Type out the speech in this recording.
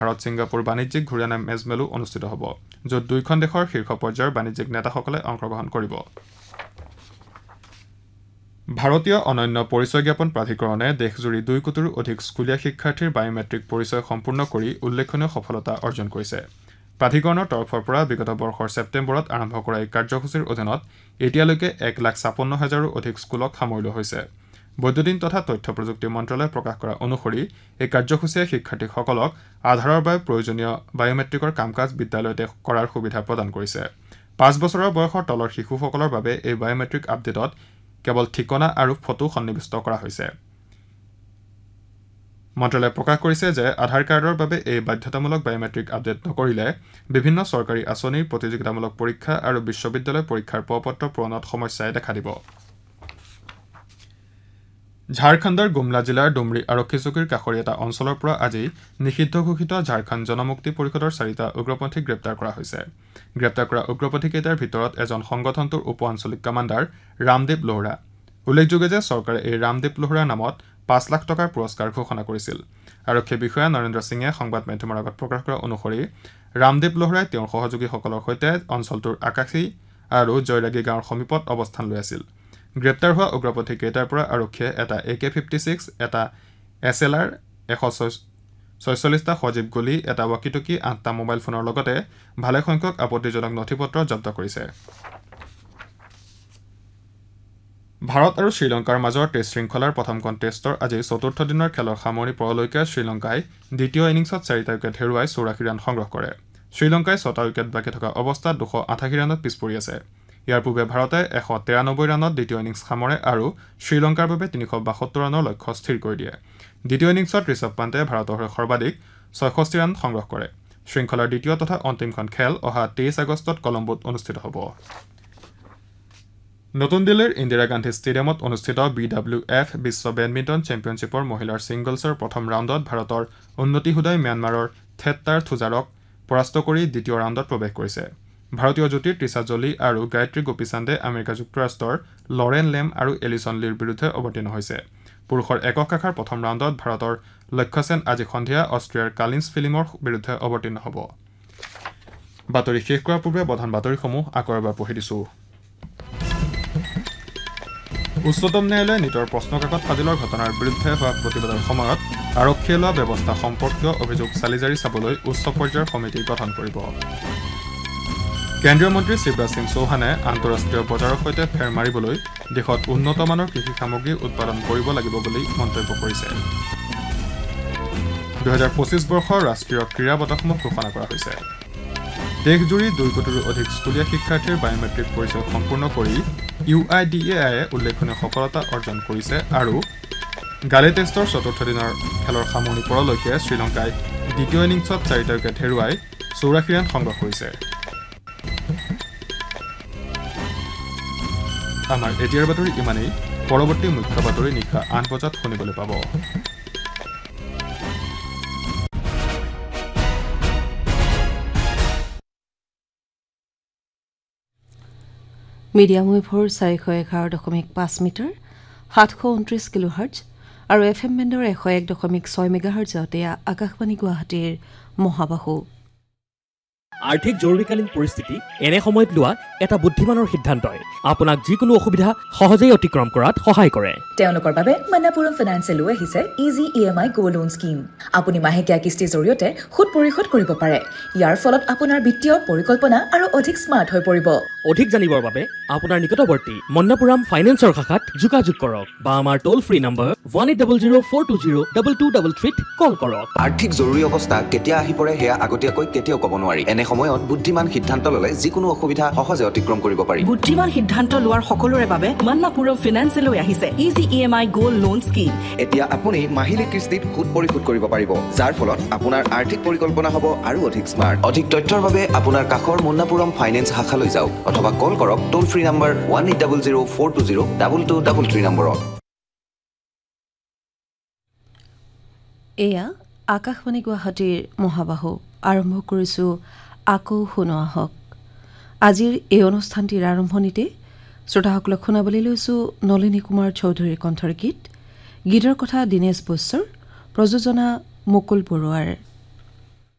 Bharat Singapore বাণিজ্যিক ঘূৰণীয়া মেজমেলো অনুষ্ঠিত হ'ব, য'ত দুয়োখন দেশৰ শীৰ্ষ পৰ্যায়ৰ বাণিজ্যিক নেতাসকলে অংশগ্ৰহণ কৰিব। ভাৰতীয় অনন্য পৰিচয় জ্ঞাপন প্ৰাধিকৰণে দেশজুৰি 2 কোটিৰো অধিক স্কুলীয়া শিক্ষাৰ্থীৰ বায়'মেট্ৰিক পৰিচয় সম্পূৰ্ণ কৰি উল্লেখনীয় সফলতা অৰ্জন কৰিছে। প্ৰাধিকৰণৰ তৰফৰ পৰা বিগত বৰ্ষৰ ছেপ্টেম্বৰত আৰম্ভ কৰা এই কাৰ্যসূচীৰ অধীনত এতিয়ালৈকে 1,56,000ৰো অধিক স্কুলক সামৰি লোৱা হৈছে। বৈদ্যুতিন তথা তথ্য প্ৰযুক্তি মন্ত্ৰালয়ে প্ৰকাশ কৰা অনুসৰি এই কাৰ্যসূচীয়ে শিক্ষাৰ্থীসকলক আধাৰৰ বাবে প্ৰয়োজনীয় বায়'মেট্ৰিকৰ কাম কাজ বিদ্যালয়তে কৰাৰ সুবিধা প্ৰদান কৰিছে। 5 বছৰৰ বয়সৰ তলৰ শিশুসকলৰ বাবে এই বায়'মেট্ৰিক আপডেটত কেৱল ঠিকনা আৰু ফটো সন্নিৱিষ্ট কৰা হৈছে। মন্ত্ৰালয়ে প্ৰকাশ কৰিছে যে আধাৰ কাৰ্ডৰ বাবে এই বাধ্যতামূলক বায়'মেট্ৰিক আপডেট নকৰিলে বিভিন্ন চৰকাৰী আঁচনিৰ প্ৰতিযোগিতামূলক পৰীক্ষা আৰু বিশ্ববিদ্যালয় পৰীক্ষাৰ প্ৰপত্ৰ পূৰণত সমস্যাই দেখা দিব। ঝাৰখণ্ডৰ গুমলা জিলাৰ ডুমৰি আৰক্ষী চকীৰ কাষৰ এটা অঞ্চলৰ পৰা আজি নিষিদ্ধ ঘোষিত ঝাৰখণ্ড জনমুক্তি পৰিষদৰ 4টা উগ্ৰপন্থীক গ্ৰেপ্তাৰ কৰা হৈছে। গ্ৰেপ্তাৰ কৰা উগ্ৰপন্থীকেইটাৰ ভিতৰত এজন সংগঠনটোৰ উপ আঞ্চলিক কমাণ্ডাৰ ৰামদেৱ লোহৰা। উল্লেখযোগ্য যে চৰকাৰে এই ৰামদেৱ লোহৰাৰ নামত 5 লাখ টকাৰ পুৰস্কাৰ ঘোষণা কৰিছিল। আৰক্ষী বিষয়া নৰেন্দ্ৰ সিঙে সংবাদ মাধ্যমৰ আগত প্ৰকাশ কৰা অনুসৰি ৰামদেৱ লোহৰাই তেওঁৰ সহযোগীসকলৰ সৈতে অঞ্চলটোৰ আকাশী আৰু জয়ৰাগী গাঁৱৰ সমীপত অৱস্থান লৈ আছিল। গ্ৰেপ্তাৰ হোৱা উগ্ৰপন্থীকেইটাৰ পৰা আৰক্ষীয়ে এটা AK-56, এটা SLR 146টা সজীৱ গুলী, এটা ৱাকিটকি, 8টা মোবাইল ফোনৰ লগতে ভালেসংখ্যক আপত্তিজনক নথিপত্ৰ জব্দ কৰিছে। ভাৰত আৰু শ্ৰীলংকাৰ মাজৰ টেষ্ট শৃংখলাৰ প্ৰথমখন টেষ্টৰ আজি চতুৰ্থ দিনৰ খেলৰ সামৰণি পৰলৈকে শ্ৰীলংকাই দ্বিতীয় ইনিংছত 4টা উইকেট হেৰুৱাই 84 ৰান সংগ্ৰহ কৰে। শ্ৰীলংকাই 6টা উইকেট বাকী থকা অৱস্থাত 288 ৰানত পিছ পৰি আছে। ইয়াৰ পূৰ্বে ভাৰতে 193 ৰানত দ্বিতীয় ইনিংছ সামৰে আৰু শ্ৰীলংকাৰ বাবে 372 ৰানৰ লক্ষ্য স্থিৰ কৰি দিয়ে। দ্বিতীয় ইনিংছত ঋষভ পান্তে ভাৰতৰ হৈ সৰ্বাধিক 66 ৰান সংগ্ৰহ কৰে। শৃংখলাৰ দ্বিতীয় তথা অন্তিমখন খেল অহা 23 আগষ্টত কলম্বোত অনুষ্ঠিত হ'ব। নতুন দিল্লীৰ ইন্দিৰা গান্ধী ষ্টেডিয়ামত অনুষ্ঠিত BWF বিশ্ব বেডমিণ্টন চেম্পিয়নশ্বিপৰ মহিলাৰ ছিংগলছৰ প্ৰথম ৰাউণ্ডত ভাৰতৰ উন্নতি হুদাই ম্যানমাৰৰ থেট্টাৰ থুজাৰক পৰাস্ত কৰি দ্বিতীয় ৰাউণ্ডত প্ৰৱেশ কৰিছে। ভাৰতীয় যুটিৰ তৃষা জলি আৰু গায়ত্ৰী গোপীচান্দে আমেৰিকা যুক্তৰাষ্ট্ৰৰ লৰেন লেম আৰু এলিছন লিৰ বিৰুদ্ধে অৱতীৰ্ণ হৈছে। পুৰুষৰ একক শাখাৰ প্ৰথম ৰাউণ্ডত ভাৰতৰ লক্ষ্য সেন আজি সন্ধিয়া অষ্ট্ৰিয়াৰ কালিন্স ফিলিমৰ বিৰুদ্ধে অৱতীৰ্ণ হ'ব। বাতৰি শেষ কৰাৰ পূৰ্বে প্ৰধান বাতৰিসমূহ আকৌ এবাৰ পঢ়ি দিছোঁ। উচ্চতম ন্যায়ালয়ে নিটৰ প্ৰশ্নকাকত ফাদিলৰ ঘটনাৰ বিৰুদ্ধে হোৱা প্ৰতিবাদৰ সময়ত আৰক্ষীয়ে লোৱা ব্যৱস্থা সম্পৰ্কীয় অভিযোগ চালিজাৰি চাবলৈ উচ্চ পৰ্যায়ৰ সমিতি গঠন কৰিব। কেন্দ্ৰীয় মন্ত্ৰী শিৱৰাজ সিং চৌহানে আন্তঃৰাষ্ট্ৰীয় বজাৰৰ সৈতে ফেৰ মাৰিবলৈ দেশত উন্নতমানৰ কৃষি সামগ্ৰী উৎপাদন কৰিব লাগিব বুলি মন্তব্য কৰিছে। 2025 বৰ্ষৰ ৰাষ্ট্ৰীয় ক্ৰীড়া বঁটাসমূহ ঘোষণা কৰা হৈছে। দেশজুৰি 2 কোটিৰো অধিক স্কুলীয়া শিক্ষাৰ্থীৰ বায়'মেট্ৰিক পৰিচয় সম্পূৰ্ণ কৰি UIDAI উল্লেখনীয় সফলতা অৰ্জন কৰিছে আৰু গালে টেষ্টৰ চতুৰ্থ দিনৰ খেলৰ সামৰণি পৰলৈকে শ্ৰীলংকাই দ্বিতীয় ইনিংছত 4টা উইকেট হেৰুৱাই 84 ৰান সংগ্ৰহ কৰিছে। আমাৰ এতিয়াৰ বাতৰি ইমানেই। পৰৱৰ্তী মুখ্য বাতৰি নিশা 8 বজাত শুনিবলৈ পাব। মিডিয়াম ৱেভৰ 411.5 মিটাৰ 729 কিলোহাৰ্টজ আৰু FM বেণ্ডৰ 101.6 মেগাহাৰ্টজত এয়া আকাশবাণী গুৱাহাটীৰ মহাবাহু। আৰ্থিক জৰুৰীকালীন পৰিস্থিতি এনে সময়ত লোৱা এটা বুদ্ধিমানৰ সিদ্ধান্তই আপোনাক যিকোনো অসুবিধা সহজেই অতিক্ৰম কৰাত সহায় কৰে। তেওঁলোকৰ বাবে মন্নাপুৰম ফাইনেন্সে লৈ আহিছে ইজি EMI গো লোন স্কিম। আপুনি মাহেকীয়া কিস্তিৰ জৰিয়তে সুদ পৰিশোধ কৰিব পাৰে। ইয়াৰ ফলত আপোনাৰ বিত্তীয় পৰিকল্পনা আৰু অধিক স্মাৰ্ট হৈ পৰিব। অধিক জানিবৰ বাবে আপোনাৰ নিকটৱৰ্তী মন্নাপুৰম ফাইনেন্সৰ শাখাত যোগাযোগ কৰক বা আমাৰ টোল ফ্ৰী নম্বৰ 1800-420-2233 কল কৰক। আৰ্থিক জৰুৰী অৱস্থা কেতিয়া আহি পৰে সেয়া আগতীয়াকৈ কেতিয়াও ক'ব নোৱাৰি। এনে সময়ত বুদ্ধিমান সিদ্ধান্ত ল'লে যিকোনো অসুবিধা সহজে অতিক্ৰম কৰিব পাৰি। বুদ্ধিমান সিদ্ধান্ত লোৱাৰ সকলোৰে বাবে মন্নাপুৰম ফাইনেন্সে লৈ আহিছে ইজি EMI গো লোন স্কিম। এতিয়া আপুনি মাহিলী কিস্তিত সুদ পৰিশোধ কৰিব পাৰিব, যাৰ ফলত আপোনাৰ আৰ্থিক পৰিকল্পনা হ'ব আৰু অধিক স্মাৰ্ট। অধিক তথ্যৰ বাবে আপোনাৰ কাষৰ মন্নাপুৰম ফাইনেন্স শাখালৈ যাওক অথবা কল কৰক টোল ফ্ৰী নম্বৰ 1800-420-2233 নম্বৰত। এয়া আকাশবাণী গুৱাহাটীৰ মহাবাহু। আৰম্ভ কৰিছোঁ আকৌ শুনোৱা হওক। আজিৰ এই অনুষ্ঠানটিৰ আৰম্ভণিতে শ্ৰোতাসকলক শুনাবলৈ লৈছোঁ নলিনী কুমাৰ চৌধুৰীৰ কণ্ঠৰ গীত। গীতৰ কথা দীনেশ বৈশ্যৰ, প্ৰযোজনা মুকুল বৰুৱাৰ।